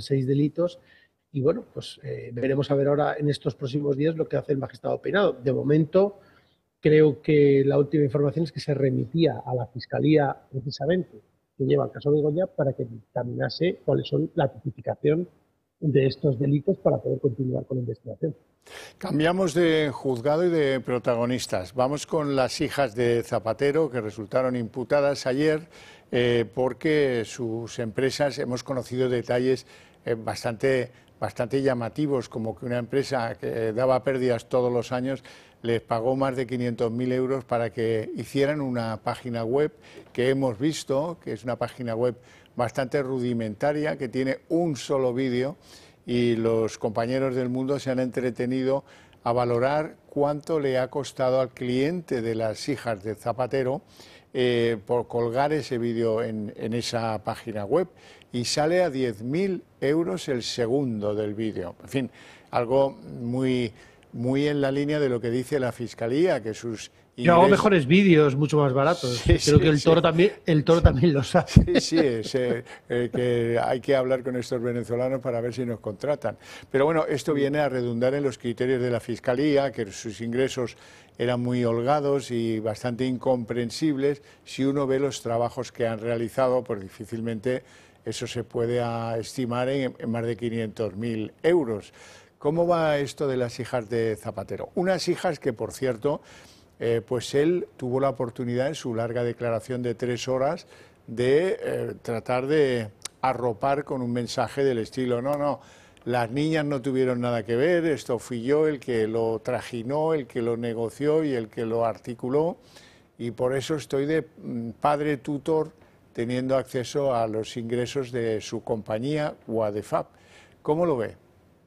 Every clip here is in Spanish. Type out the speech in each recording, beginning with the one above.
en 6 delitos. Y bueno, pues veremos a ver ahora en estos próximos días lo que hace el magistrado Peinado. De momento, creo que la última información es que se remitía a la Fiscalía, precisamente, que lleva el caso de Begoña, para que dictaminase cuáles son la tipificación de estos delitos para poder continuar con la investigación. Cambiamos de juzgado y de protagonistas. Vamos con las hijas de Zapatero, que resultaron imputadas ayer porque sus empresas, hemos conocido detalles bastante llamativos, como que una empresa que daba pérdidas todos los años les pagó más de 500.000 euros para que hicieran una página web que hemos visto, que es una página web bastante rudimentaria, que tiene un solo vídeo, y los compañeros del Mundo se han entretenido a valorar cuánto le ha costado al cliente de las hijas de Zapatero por colgar ese vídeo en esa página web, y sale a 10.000 euros el segundo del vídeo. En fin, algo muy en la línea de lo que dice la Fiscalía, que sus ingresos... Yo hago mejores vídeos, mucho más baratos. Sí, Creo que el toro también lo sabe. Sí, que hay que hablar con estos venezolanos para ver si nos contratan. Pero bueno, esto viene a redundar en los criterios de la Fiscalía, que sus ingresos eran muy holgados y bastante incomprensibles. Si uno ve los trabajos que han realizado, pues difícilmente eso se puede estimar en más de 500.000 euros. ¿Cómo va esto de las hijas de Zapatero? Unas hijas que, por cierto, pues él tuvo la oportunidad en su larga declaración de 3 horas de tratar de arropar con un mensaje del estilo: no, las niñas no tuvieron nada que ver, esto fui yo el que lo trajinó, el que lo negoció y el que lo articuló, y por eso estoy de padre tutor teniendo acceso a los ingresos de su compañía Wadefab. ¿Cómo lo ve?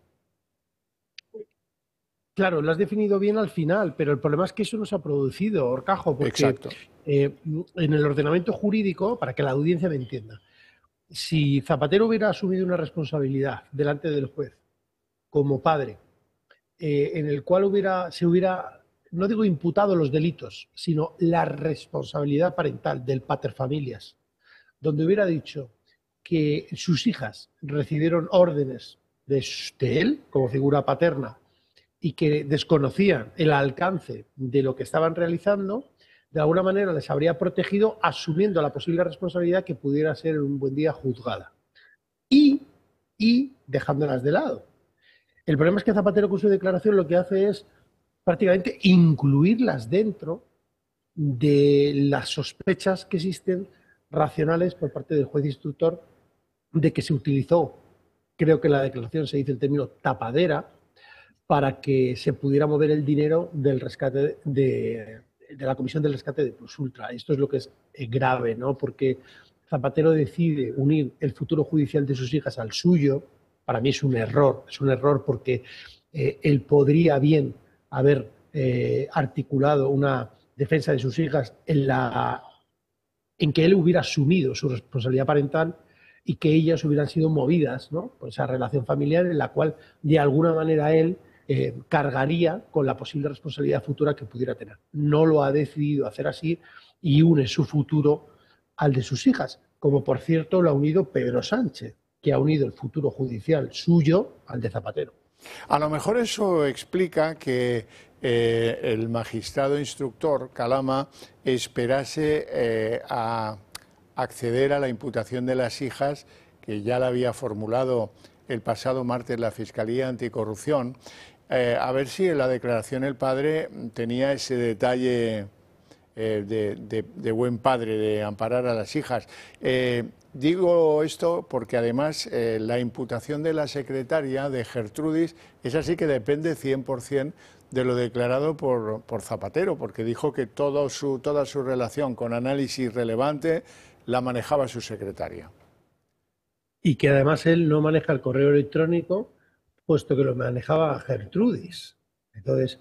Claro, lo has definido bien al final, pero el problema es que eso no se ha producido, Horcajo, porque en el ordenamiento jurídico, para que la audiencia me entienda, si Zapatero hubiera asumido una responsabilidad delante del juez como padre, en el cual se hubiera, no digo imputado los delitos, sino la responsabilidad parental del paterfamilias, donde hubiera dicho que sus hijas recibieron órdenes de él como figura paterna y que desconocían el alcance de lo que estaban realizando, de alguna manera les habría protegido asumiendo la posible responsabilidad que pudiera ser un buen día juzgada y dejándolas de lado. El problema es que Zapatero, con su declaración, lo que hace es prácticamente incluirlas dentro de las sospechas que existen racionales por parte del juez instructor de que se utilizó, creo que en la declaración se dice el término tapadera, para que se pudiera mover el dinero del rescate de la comisión del rescate de Plus Ultra. Esto es lo que es grave, ¿no? Porque Zapatero decide unir el futuro judicial de sus hijas al suyo. Para mí es un error porque él podría bien haber articulado una defensa de sus hijas en que él hubiera asumido su responsabilidad parental y que ellas hubieran sido movidas, ¿no?, por esa relación familiar en la cual de alguna manera él cargaría con la posible responsabilidad futura que pudiera tener. No lo ha decidido hacer así y une su futuro al de sus hijas, como por cierto lo ha unido Pedro Sánchez, que ha unido el futuro judicial suyo al de Zapatero. A lo mejor eso explica que el magistrado instructor Calama esperase a acceder a la imputación de las hijas, que ya la había formulado el pasado martes la Fiscalía Anticorrupción, a ver si en la declaración el padre tenía ese detalle de buen padre, de amparar a las hijas. Digo esto porque además la imputación de la secretaria, de Gertrudis, es así que depende 100% de lo declarado por Zapatero, porque dijo que toda su relación con análisis relevante la manejaba su secretaria. Y que además él no maneja el correo electrónico, puesto que lo manejaba Gertrudis. Entonces,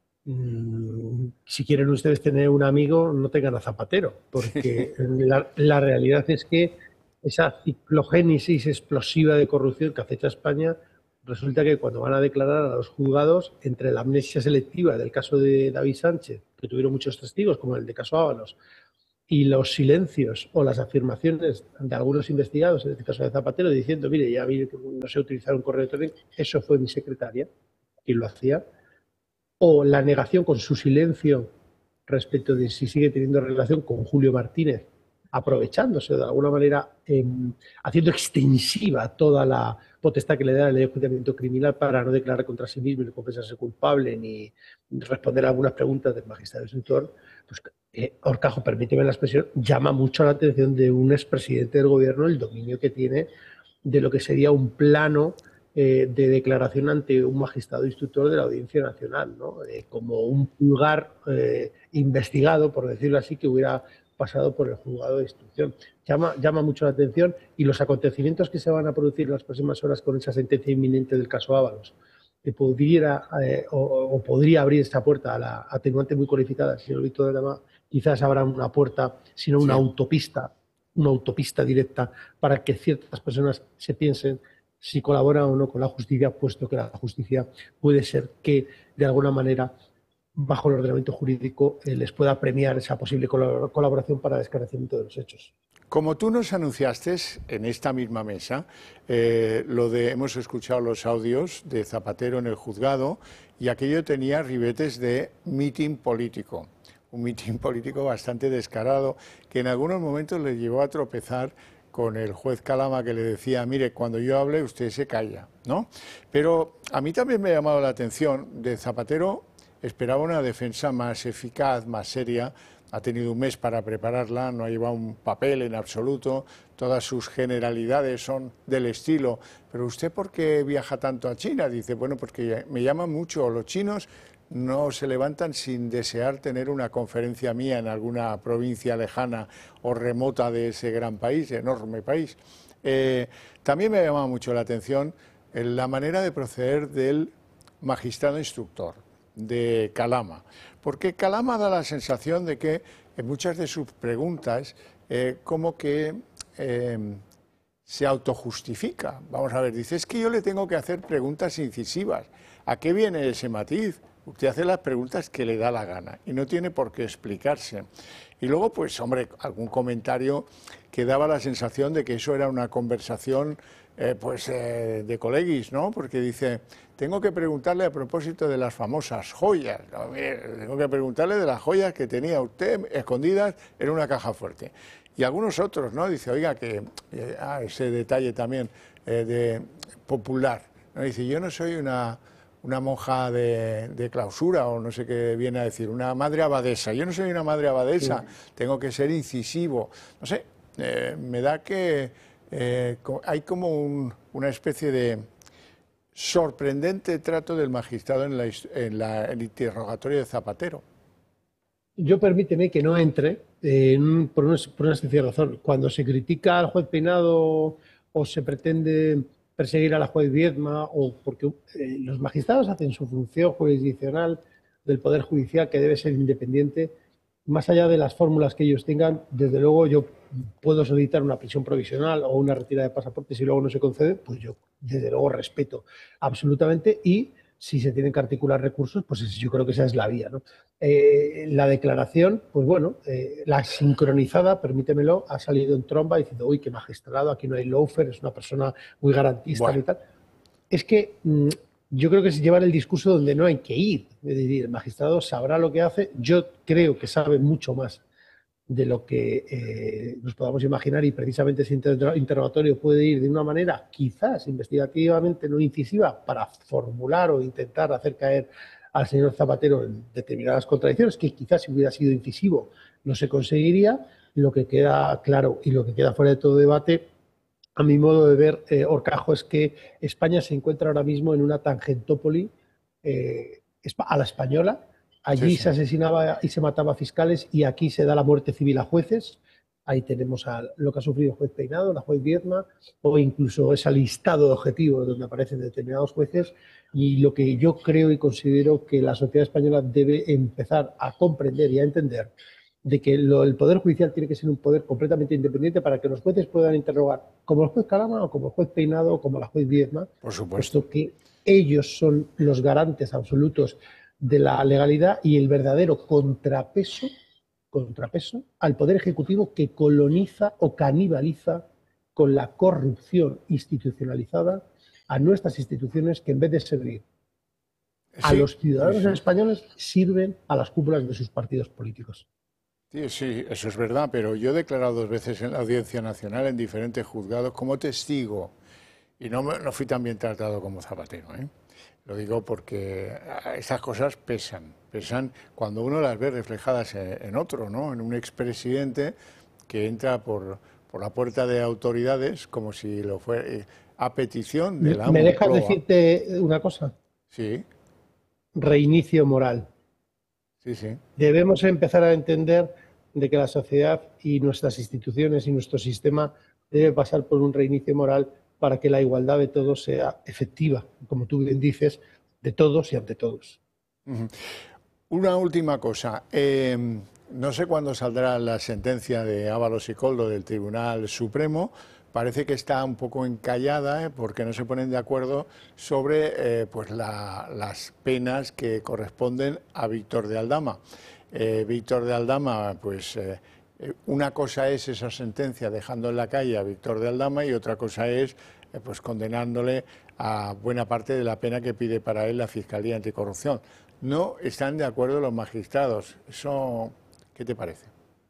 si quieren ustedes tener un amigo, no tengan a Zapatero, porque la realidad es que esa ciclogénesis explosiva de corrupción que acecha España, resulta que cuando van a declarar a los juzgados, entre la amnesia selectiva del caso de David Sánchez, que tuvieron muchos testigos, como el de caso Ábalos, y los silencios o las afirmaciones de algunos investigados, en este caso de Zapatero, diciendo, mire, ya vi que no sé utilizar un correo electrónico, eso fue mi secretaria quien lo hacía, o la negación con su silencio respecto de si sigue teniendo relación con Julio Martínez, aprovechándose de alguna manera, haciendo extensiva toda la potestad que le da la ley de enjuiciamiento criminal para no declarar contra sí mismo ni confesarse culpable ni responder a algunas preguntas del magistrado instructor, pues Horcajo, permíteme la expresión, llama mucho la atención de un expresidente del gobierno el dominio que tiene de lo que sería un plano de declaración ante un magistrado instructor de la Audiencia Nacional, ¿no? Como un pulgar investigado, por decirlo así, que hubiera pasado por el juzgado de instrucción. Llama mucho la atención, y los acontecimientos que se van a producir en las próximas horas con esa sentencia inminente del caso Ábalos, que pudiera o podría abrir esta puerta a la atenuante muy cualificada, señor Víctor de Lama, quizás habrá una puerta, sino una autopista directa para que ciertas personas se piensen si colaboran o no con la justicia, puesto que la justicia puede ser que, de alguna manera, bajo el ordenamiento jurídico, les pueda premiar esa posible colaboración para el esclarecimiento de los hechos. Como tú nos anunciaste en esta misma mesa, hemos escuchado los audios de Zapatero en el juzgado, y aquello tenía ribetes de mitin político, un mitin político bastante descarado, que en algunos momentos le llevó a tropezar con el juez Calama, que le decía, mire, cuando yo hable usted se calla, ¿no? Pero a mí también me ha llamado la atención, de Zapatero esperaba una defensa más eficaz, más seria. Ha tenido un mes para prepararla, no ha llevado un papel en absoluto, todas sus generalidades son del estilo, pero ¿usted por qué viaja tanto a China? Dice, bueno, porque me llaman mucho los chinos, no se levantan sin desear tener una conferencia mía en alguna provincia lejana o remota de ese gran país, enorme país. También me ha llamado mucho la atención la manera de proceder del magistrado instructor, de Calama, porque Calama da la sensación de que en muchas de sus preguntas como que se autojustifica. Vamos a ver, dice, es que yo le tengo que hacer preguntas incisivas. ¿A qué viene ese matiz? Usted hace las preguntas que le da la gana y no tiene por qué explicarse. Y luego, pues, hombre, algún comentario que daba la sensación de que eso era una conversación de coleguis, ¿no? Porque dice, tengo que preguntarle a propósito de las famosas joyas, ¿no? Mire, tengo que preguntarle de las joyas que tenía usted escondidas en una caja fuerte. Y algunos otros, ¿no? Dice, oiga, que ese detalle también de popular, ¿no? Dice, yo no soy una monja de clausura, o no sé qué viene a decir, una madre abadesa. Yo no soy una madre abadesa, tengo que ser incisivo. No sé, me da que hay como una especie de sorprendente trato del magistrado en el interrogatorio de Zapatero. Yo permíteme que no entre por una sencilla razón. Cuando se critica al juez Peinado o se pretende perseguir a la juez Viedma, o porque los magistrados hacen su función jurisdiccional del Poder Judicial, que debe ser independiente, más allá de las fórmulas que ellos tengan, desde luego yo puedo solicitar una prisión provisional o una retirada de pasaporte. Si luego no se concede, pues yo desde luego respeto absolutamente, y si se tienen que articular recursos, pues yo creo que esa es la vía, ¿no? La declaración, pues bueno, la sincronizada, permítemelo, ha salido en tromba diciendo, uy, qué magistrado, aquí no hay loafer, es una persona muy garantista, bueno, y tal. Es que yo creo que es llevar el discurso donde no hay que ir. Es decir, el magistrado sabrá lo que hace. Yo creo que sabe mucho más de lo que nos podamos imaginar, y precisamente ese interrogatorio puede ir de una manera quizás investigativamente no incisiva para formular o intentar hacer caer al señor Zapatero en determinadas contradicciones que quizás si hubiera sido incisivo no se conseguiría. Lo que queda claro y lo que queda fuera de todo debate, a mi modo de ver, Horcajo, es que España se encuentra ahora mismo en una tangentópoli a la española. Allí se asesinaba y se mataba a fiscales, y aquí se da la muerte civil a jueces. Ahí tenemos lo que ha sufrido el juez Peinado, la juez Viedma, o incluso ese listado de objetivos donde aparecen determinados jueces. Y lo que yo creo y considero que la sociedad española debe empezar a comprender y a entender, de que el Poder Judicial tiene que ser un poder completamente independiente para que los jueces puedan interrogar, como el juez Calama o como el juez Peinado o como la juez Viedma, por supuesto, puesto que ellos son los garantes absolutos de la legalidad y el verdadero contrapeso contrapeso al Poder Ejecutivo que coloniza o canibaliza con la corrupción institucionalizada a nuestras instituciones que en vez de servir a los ciudadanos españoles sirven a las cúpulas de sus partidos políticos. Sí, sí, eso es verdad, pero yo he declarado 2 veces en la Audiencia Nacional en diferentes juzgados como testigo y no fui tan bien tratado como Zapatero, ¿eh? Lo digo porque esas cosas pesan cuando uno las ve reflejadas en otro, ¿no? En un expresidente que entra por la puerta de autoridades como si lo fuera a petición de la ¿Me Moncloa. dejas decirte una cosa? Sí. Reinicio moral. Sí, sí. Debemos empezar a entender de que la sociedad y nuestras instituciones y nuestro sistema debe pasar por un reinicio moral para que la igualdad de todos sea efectiva, como tú bien dices, de todos y ante todos. Una última cosa. No sé cuándo saldrá la sentencia de Ábalos y Coldo del Tribunal Supremo. Parece que está un poco encallada porque no se ponen de acuerdo sobre pues las penas que corresponden a Víctor de Aldama. Víctor de Aldama, pues una cosa es esa sentencia dejando en la calle a Víctor de Aldama y otra cosa es pues condenándole a buena parte de la pena que pide para él la Fiscalía Anticorrupción. No están de acuerdo los magistrados. ¿Eso qué te parece?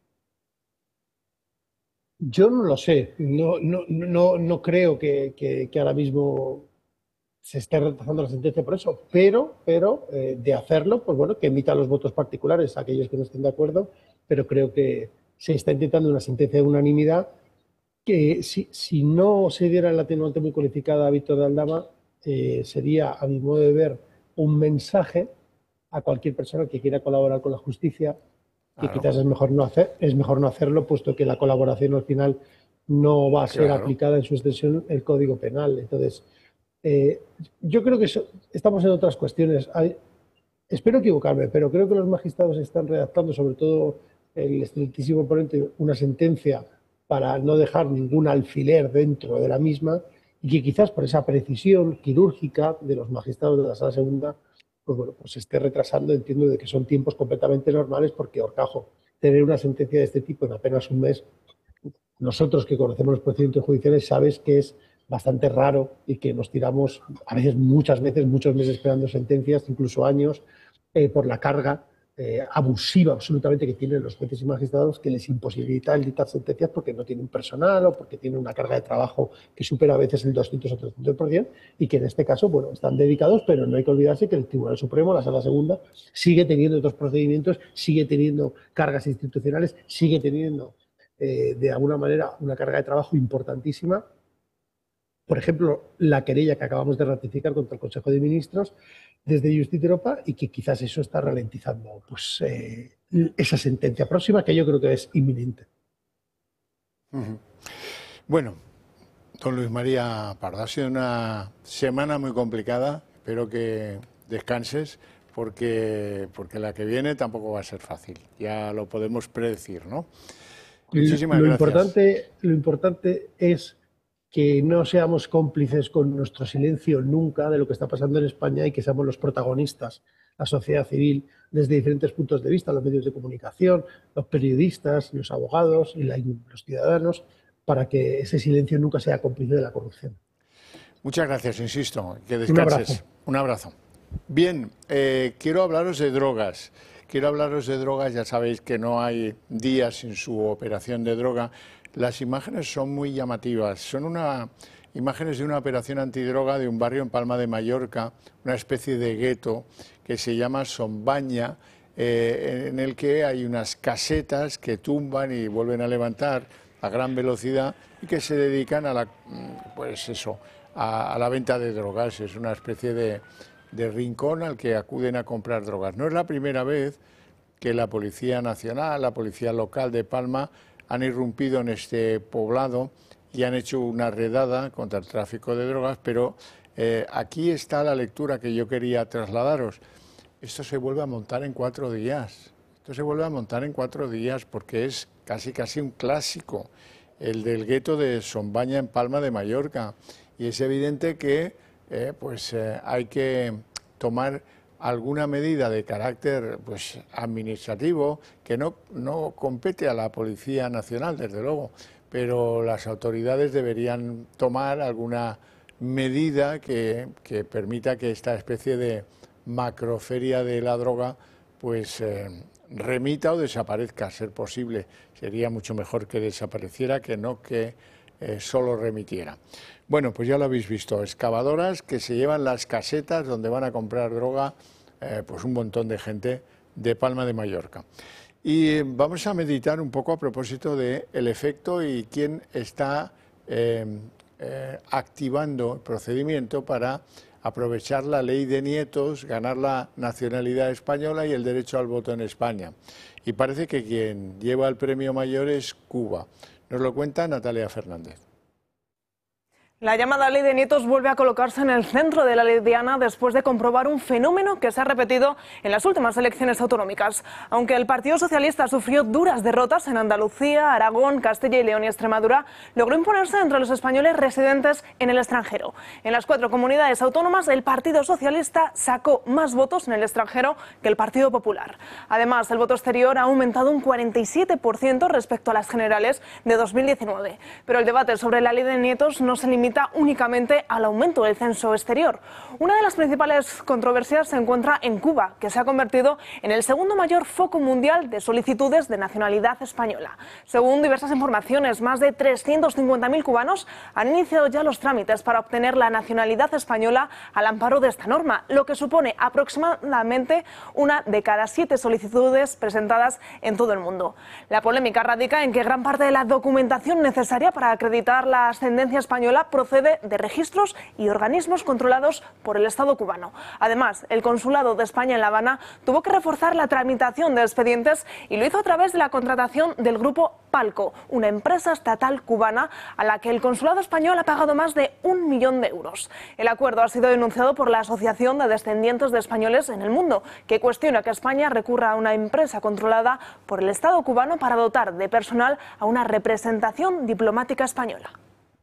Yo no lo sé. No creo que ahora mismo se esté retrasando la sentencia por eso, pero de hacerlo, pues bueno, que emita los votos particulares a aquellos que no estén de acuerdo, pero creo que se está intentando una sentencia de unanimidad que si no se diera el atenuante muy cualificada a Víctor de Aldama, sería, a mi modo de ver, un mensaje a cualquier persona que quiera colaborar con la justicia, que Claro. quizás es mejor no hacerlo, puesto que la colaboración al final no va a ser aplicada en su extensión el Código Penal. Entonces, yo creo que estamos en otras cuestiones. Espero equivocarme, pero creo que los magistrados están redactando, sobre todo el excelentísimo ponente, una sentencia para no dejar ningún alfiler dentro de la misma y que quizás por esa precisión quirúrgica de los magistrados de la Sala Segunda, pues bueno, pues se esté retrasando. Entiendo de que son tiempos completamente normales porque, Horcajo, tener una sentencia de este tipo en apenas un mes, nosotros que conocemos los procedimientos judiciales, sabes que es bastante raro y que nos tiramos a veces, muchas veces, muchos meses esperando sentencias, incluso años, por la carga abusiva absolutamente que tienen los jueces y magistrados, que les imposibilita el dictar sentencias porque no tienen personal o porque tienen una carga de trabajo que supera a veces el 200 o 300%, y que en este caso, bueno, están dedicados, pero no hay que olvidarse que el Tribunal Supremo, la Sala Segunda, sigue teniendo otros procedimientos, sigue teniendo cargas institucionales, sigue teniendo de alguna manera una carga de trabajo importantísima. Por ejemplo, la querella que acabamos de ratificar contra el Consejo de Ministros desde Justicia Europa, y que quizás eso está ralentizando pues, esa sentencia próxima, que yo creo que es inminente. Bueno, don Luis María Pardo, ha sido una semana muy complicada. Espero que descanses porque la que viene tampoco va a ser fácil. Ya lo podemos predecir, ¿no? Muchísimas gracias. Lo importante es que no seamos cómplices con nuestro silencio nunca de lo que está pasando en España y que seamos los protagonistas, la sociedad civil, desde diferentes puntos de vista, los medios de comunicación, los periodistas, los abogados y los ciudadanos, para que ese silencio nunca sea cómplice de la corrupción. Muchas gracias, insisto, que descanses. Un abrazo. Bien, quiero hablaros de drogas. Ya sabéis que no hay día sin su operación de droga. Las imágenes son muy llamativas. Son imágenes de una operación antidroga de un barrio en Palma de Mallorca, una especie de gueto que se llama Sombaña, en el que hay unas casetas que tumban y vuelven a levantar a gran velocidad y que se dedican a la venta de drogas. Es una especie de rincón al que acuden a comprar drogas. No es la primera vez que la Policía Nacional, la Policía Local de Palma han irrumpido en este poblado y han hecho una redada contra el tráfico de drogas, pero aquí está la lectura que yo quería trasladaros. Esto se vuelve a montar en 4 días. Esto se vuelve a montar en 4 días porque es casi un clásico, el del gueto de Sombaña en Palma de Mallorca. Y es evidente que hay que tomar alguna medida de carácter pues administrativo que no compete a la Policía Nacional, desde luego, pero las autoridades deberían tomar alguna medida que permita que esta especie de macroferia de la droga pues remita o desaparezca, a ser posible. Sería mucho mejor que desapareciera que no que solo remitiera. Bueno, pues ya lo habéis visto, excavadoras que se llevan las casetas donde van a comprar droga pues un montón de gente de Palma de Mallorca. Y vamos a meditar un poco a propósito del efecto y quién está activando el procedimiento para aprovechar la ley de nietos, ganar la nacionalidad española y el derecho al voto en España. Y parece que quien lleva el premio mayor es Cuba. Nos lo cuenta Natalia Fernández. La llamada ley de nietos vuelve a colocarse en el centro de la diana después de comprobar un fenómeno que se ha repetido en las últimas elecciones autonómicas. Aunque el Partido Socialista sufrió duras derrotas en Andalucía, Aragón, Castilla y León y Extremadura, logró imponerse entre los españoles residentes en el extranjero. En las 4 comunidades autónomas, el Partido Socialista sacó más votos en el extranjero que el Partido Popular. Además, el voto exterior ha aumentado un 47% respecto a las generales de 2019. Pero el debate sobre la ley de nietos no se limita únicamente al aumento del censo exterior. Una de las principales controversias se encuentra en Cuba, que se ha convertido en el segundo mayor foco mundial de solicitudes de nacionalidad española. Según diversas informaciones, más de 350.000 cubanos han iniciado ya los trámites para obtener la nacionalidad española al amparo de esta norma, lo que supone aproximadamente 1 de cada 7 solicitudes presentadas en todo el mundo. La polémica radica en que gran parte de la documentación necesaria para acreditar la ascendencia española procede de registros y organismos controlados por el Estado cubano. Además, el Consulado de España en La Habana tuvo que reforzar la tramitación de expedientes y lo hizo a través de la contratación del grupo Palco, una empresa estatal cubana a la que el Consulado español ha pagado más de 1 millón de euros. El acuerdo ha sido denunciado por la Asociación de Descendientes de Españoles en el Mundo, que cuestiona que España recurra a una empresa controlada por el Estado cubano para dotar de personal a una representación diplomática española.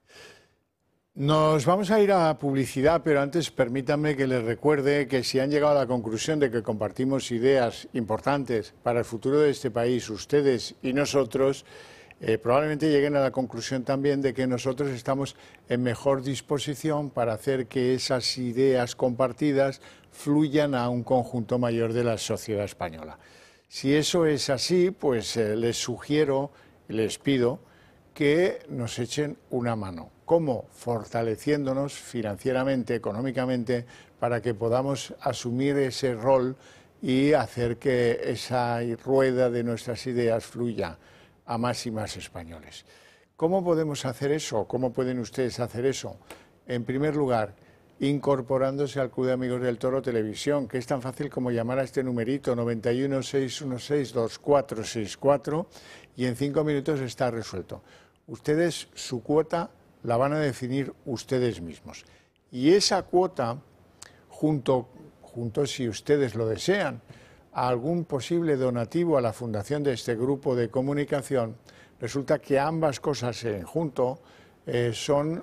Nos vamos a ir a publicidad, pero antes permítanme que les recuerde que si han llegado a la conclusión de que compartimos ideas importantes para el futuro de este país, ustedes y nosotros, probablemente lleguen a la conclusión también de que nosotros estamos en mejor disposición para hacer que esas ideas compartidas fluyan a un conjunto mayor de la sociedad española. Si eso es así, pues les sugiero, les pido que nos echen una mano. ¿Cómo? Fortaleciéndonos financieramente, económicamente, para que podamos asumir ese rol y hacer que esa rueda de nuestras ideas fluya a más y más españoles. ¿Cómo podemos hacer eso? ¿Cómo pueden ustedes hacer eso? En primer lugar, incorporándose al Club de Amigos del Toro Televisión, que es tan fácil como llamar a este numerito 91 616 2464 y en 5 minutos está resuelto. Ustedes, su cuota la van a definir ustedes mismos. Y esa cuota, junto, si ustedes lo desean, a algún posible donativo a la fundación de este grupo de comunicación, resulta que ambas cosas junto son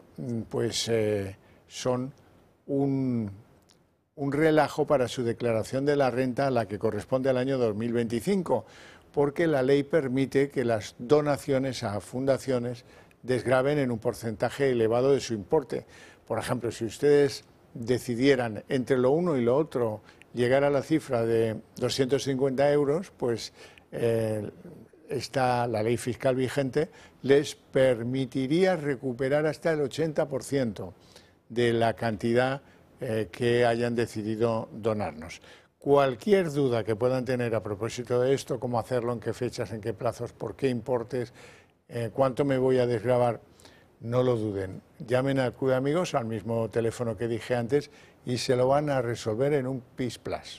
un relajo para su declaración de la renta a la que corresponde al año 2025, porque la ley permite que las donaciones a fundaciones desgraven en un porcentaje elevado de su importe. Por ejemplo, si ustedes decidieran entre lo uno y lo otro llegar a la cifra de 250 euros, pues la ley fiscal vigente les permitiría recuperar hasta el 80% de la cantidad que hayan decidido donarnos. Cualquier duda que puedan tener a propósito de esto, cómo hacerlo, en qué fechas, en qué plazos, por qué importes, cuánto me voy a desgravar, no lo duden. Llamen al Club de Amigos al mismo teléfono que dije antes y se lo van a resolver en un PIS Plus.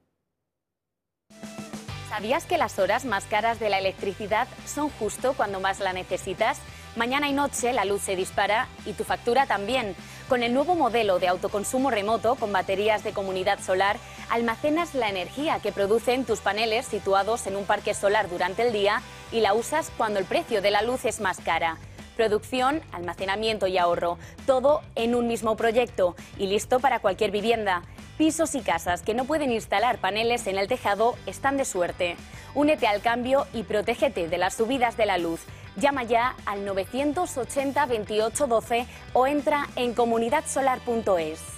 ¿Sabías que las horas más caras de la electricidad son justo cuando más la necesitas? Mañana y noche la luz se dispara y tu factura también. Con el nuevo modelo de autoconsumo remoto con baterías de comunidad solar, almacenas la energía que producen tus paneles situados en un parque solar durante el día y la usas cuando el precio de la luz es más cara. Producción, almacenamiento y ahorro, todo en un mismo proyecto y listo para cualquier vivienda. Pisos y casas que no pueden instalar paneles en el tejado están de suerte. Únete al cambio y protégete de las subidas de la luz. Llama ya al 980 28 12 o entra en comunidadsolar.es.